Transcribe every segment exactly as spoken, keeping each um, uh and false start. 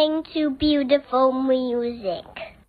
to beautiful music.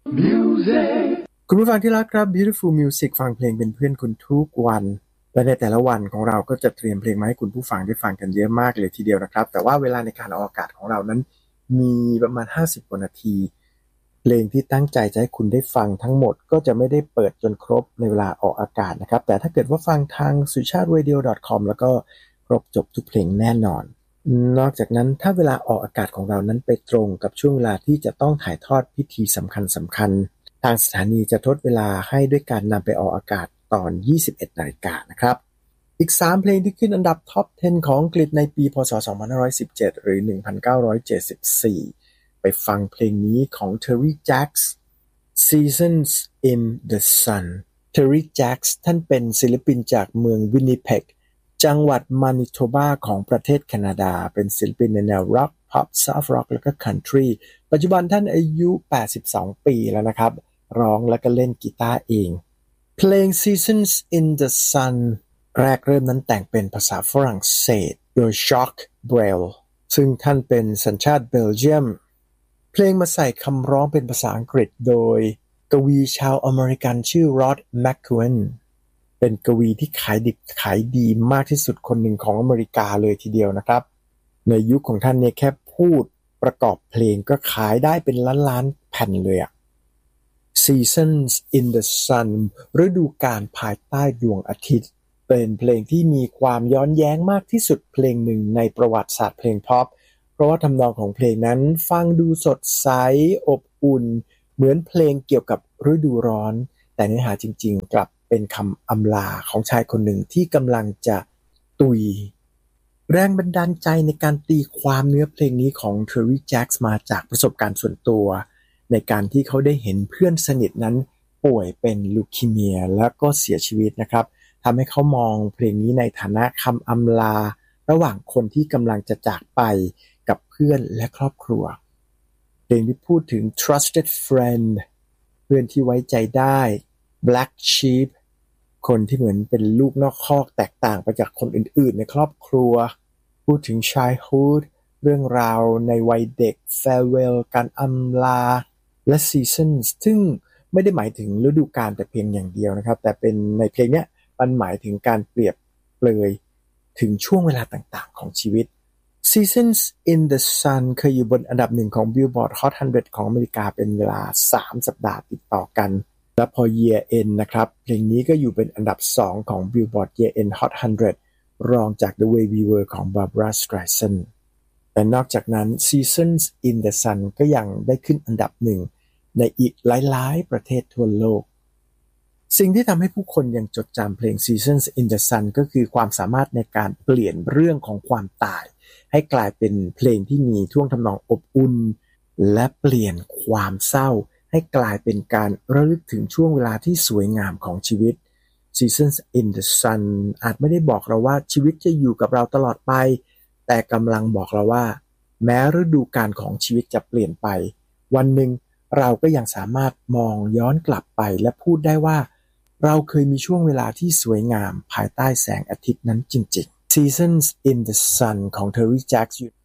Music คุณผู้ฟังที่รักครับ Beautiful Music ฟังเพลงเป็นเพื่อนคุณทุกวันและในแต่ละวันของเราก็จะเตรียมเพลงมาให้คุณผู้ฟังได้ฟังกันเยอะมากเลยทีเดียวนะครับแต่ว่าเวลาในการออกอากาศของเรานั้นมีประมาณห้าสิบกว่านาทีเพลงที่ตั้งใจจะให้คุณได้ฟังทั้งหมดก็จะไม่ได้เปิดจนครบในเวลาออกอากาศนะครับแต่ถ้าเกิดว่าฟังทาง สุชาติเรดิโอ ดอท คอม แล้วก็ครบจบทุกเพลงแน่นอนนอกจากนั้นถ้าเวลาออกอากาศของเรานั้นไปตรงกับช่วงเวลาที่จะต้องถ่ายทอดพิธีสำคัญสำคัญทางสถานีจะทดเวลาให้ด้วยการนำไปออกอากาศตอน ยี่สิบเอ็ดนาฬิกานะครับอีกสามเพลงที่ขึ้นอันดับท็อปสิบของอังกฤษในปีพ.ศ. สองพันห้าร้อยสิบเจ็ดหรือหนึ่งพันเก้าร้อยเจ็ดสิบสี่ไปฟังเพลงนี้ของ Terry Jacks Seasons in the Sun Terry Jacks ท่านเป็นศิลปินจากเมืองวินนิเพกจังหวัดมานิโทบาของประเทศแคนาดาเป็นศิลปินในแนวร็อกพ็อปซอฟต์ร็อกแล้วก็คันทรีปัจจุบันท่านอายุแปดสิบสองปีแล้วนะครับร้องและก็เล่นกีตาร์เองเพลง Seasons in the Sun แรกเริ่มนั้นแต่งเป็นภาษาฝรั่งเศสโดย Jacques Brel ซึ่งท่านเป็นสัญชาติเบลเยียมเพลงมาใส่คำร้องเป็นภาษาอังกฤษโดยกวีชาวอเมริกันชื่อ Rod McKuen เป็นกวีที่ขายดิบขายดีมากที่สุดคนหนึ่งของอเมริกาเลยทีเดียวนะครับในยุคของท่านเนี่ยแค่พูดประกอบเพลงก็ขายได้เป็นล้านๆแผ่นเลยอะ Seasons in the Sun ฤดูกาลภายใต้ดวงอาทิตย์เป็นเพลงที่มีความย้อนแย้งมากที่สุดเพลงหนึ่งในประวัติศาสตร์เพลงพ็อปเพราะว่าทำนองของเพลงนั้นฟังดูสดใสอบอุ่นเหมือนเพลงเกี่ยวกับฤดูร้อนแต่เนื้อหาจริงๆกลับเป็นคำอำลาของชายคนหนึ่งที่กำลังจะตุยแรงบันดาลใจในการตีความเนื้อเพลงนี้ของ Terry Jacks มาจากประสบการณ์ส่วนตัวในการที่เขาได้เห็นเพื่อนสนิทนั้นป่วยเป็นลูคีเมียแล้วก็เสียชีวิตนะครับทำให้เขามองเพลงนี้ในฐานะคำอำลาระหว่างคนที่กำลังจะจากไปกับเพื่อนและครอบครัวเพลงที่พูดถึง trusted friend เพื่อนที่ไว้ใจได้ black sheep คนที่เหมือนเป็นลูกนอกคอกแตกต่างไปจากคนอื่นๆในครอบครัวพูดถึง childhood เรื่องราวในวัยเด็ก farewell การอำลาและ seasons ซึ่งไม่ได้หมายถึงฤดูกาลแต่เพียงอย่างเดียวนะครับแต่เป็นในเพลงนี้มันหมายถึงการเปรียบเปรยถึงช่วงเวลาต่างๆของชีวิต Seasons in the Sun เคยอยู่บนอันดับหนึ่งของ Billboard Hot หนึ่งร้อยของอเมริกาเป็นเวลาสามสัปดาห์ติดต่อกันและพอ Year End นะครับเพลงนี้ก็อยู่เป็นอันดับสองของ Billboard Year End Hot หนึ่งร้อยรองจาก The Way We Were ของ Barbra Streisand แต่นอกจากนั้น Seasons in the Sun ก็ยังได้ขึ้นอันดับหนึ่งในอีกหลายๆประเทศทั่วโลกสิ่งที่ทำให้ผู้คนยังจดจำเพลง Seasons in the Sun ก็คือความสามารถในการเปลี่ยนเรื่องของความตายให้กลายเป็นเพลงที่มีท่วงทำนองอบอุ่นและเปลี่ยนความเศร้าให้กลายเป็นการระลึกถึงช่วงเวลาที่สวยงามของชีวิต Seasons in the Sun อาจไม่ได้บอกเราว่าชีวิตจะอยู่กับเราตลอดไปแต่กำลังบอกเราว่าแม้ฤดูกาลของชีวิตจะเปลี่ยนไปวันหนึ่งเราก็ยังสามารถมองย้อนกลับไปและพูดได้ว่าเราเคยมีช่วงเวลาที่สวยงามภายใต้แสงอาทิตย์นั้นจริงๆ Seasons in the Sun ของ Terry Jacks